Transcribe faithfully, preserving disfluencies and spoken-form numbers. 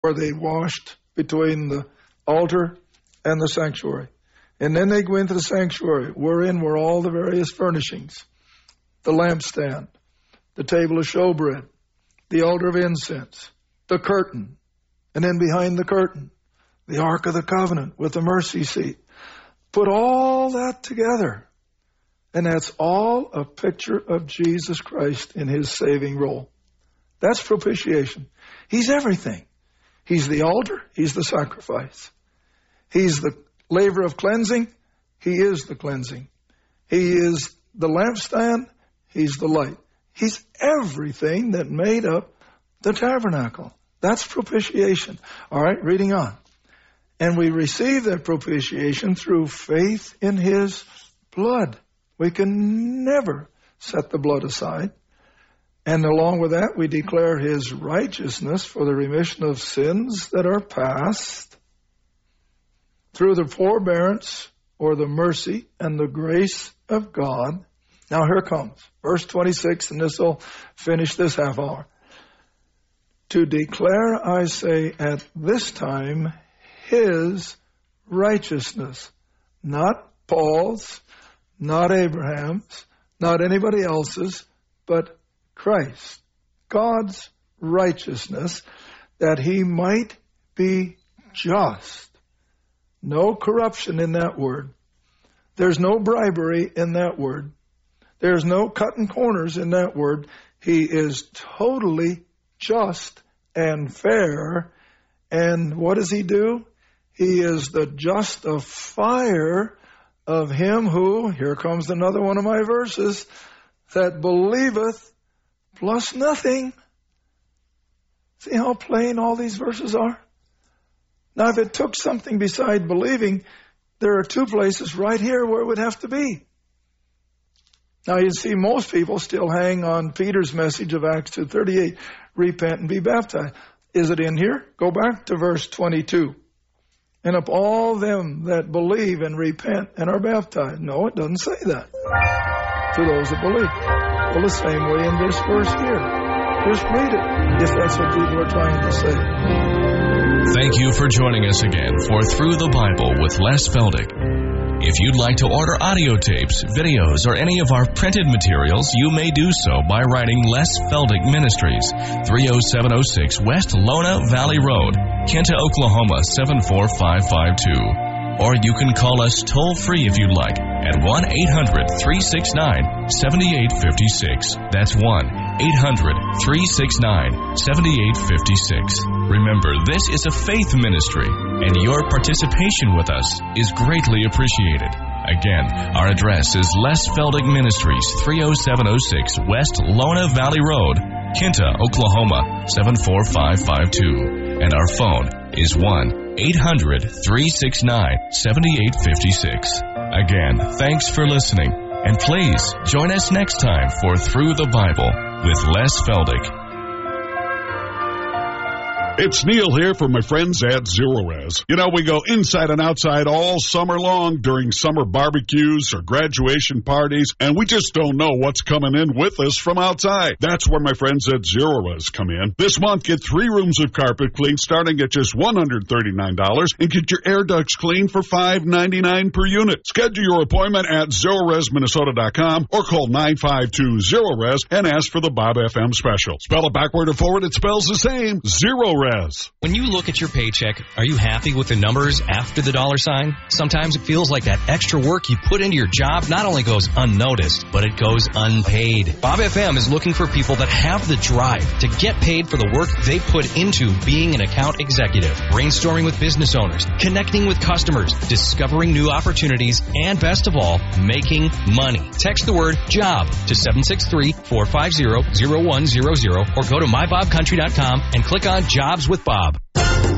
where they washed between the altar and the sanctuary. And then they go into the sanctuary, wherein were all the various furnishings, the lampstand, the table of showbread, the altar of incense, the curtain, and then behind the curtain, the Ark of the Covenant with the mercy seat. Put all that together, and that's all a picture of Jesus Christ in his saving role. That's propitiation. He's everything. He's the altar. He's the sacrifice. He's the laver of cleansing. He is the cleansing. He is the lampstand. He's the light. He's everything that made up the tabernacle. That's propitiation. All right, reading on. And we receive that propitiation through faith in his blood. We can never set the blood aside. And along with that, we declare his righteousness for the remission of sins that are past through the forbearance or the mercy and the grace of God. Now here comes verse twenty-six, and this will finish this half hour. To declare, I say, at this time, his righteousness, not Paul's, not Abraham's, not anybody else's, but Christ, God's righteousness, that he might be just. No corruption in that word. There's no bribery in that word. There's no cutting corners in that word. He is totally just and fair. And what does he do? He is the justifier of him who, here comes another one of my verses, that believeth plus nothing. See how plain all these verses are? Now, if it took something beside believing, there are two places right here where it would have to be. Now, you see, most people still hang on Peter's message of Acts two thirty-eight, repent and be baptized. Is it in here? Go back to verse twenty-two. And of all them that believe and repent and are baptized. No, it doesn't say that. To those that believe. Well, the same way in this verse here. Just read it, if that's what people are trying to say. Thank you for joining us again for Through the Bible with Les Feldick. If you'd like to order audio tapes, videos, or any of our printed materials, you may do so by writing Les Feldick Ministries, three oh seven oh six West Lona Valley Road, Kinta, Oklahoma seven four five five two. Or you can call us toll-free if you'd like at one eight hundred, three six nine, seven eight five six. That's one eight hundred, three six nine, seven eight five six. Remember, this is a faith ministry, and your participation with us is greatly appreciated. Again, our address is Les Feldick Ministries, three oh seven oh six West Lona Valley Road, Kinta, Oklahoma seven four five five two. And our phone is one eight hundred, three six nine, seven eight five six. Again, thanks for listening, and please join us next time for Through the Bible with Les Feldick. It's Neil here from my friends at Zerorez. You know, we go inside and outside all summer long during summer barbecues or graduation parties, and we just don't know what's coming in with us from outside. That's where my friends at Zerorez come in. This month, get three rooms of carpet cleaned starting at just one hundred thirty-nine dollars and get your air ducts cleaned for five ninety-nine per unit. Schedule your appointment at Zerorez Minnesota dot com or call nine five two Zerorez and ask for the Bob F M special. Spell it backward or forward, it spells the same. Zerorez. When you look at your paycheck, are you happy with the numbers after the dollar sign? Sometimes it feels like that extra work you put into your job not only goes unnoticed, but it goes unpaid. Bob F M is looking for people that have the drive to get paid for the work they put into being an account executive, brainstorming with business owners, connecting with customers, discovering new opportunities, and best of all, making money. Text the word JOB to seven six three, four five zero, zero one zero zero or go to my bob country dot com and click on Jobs with Bob.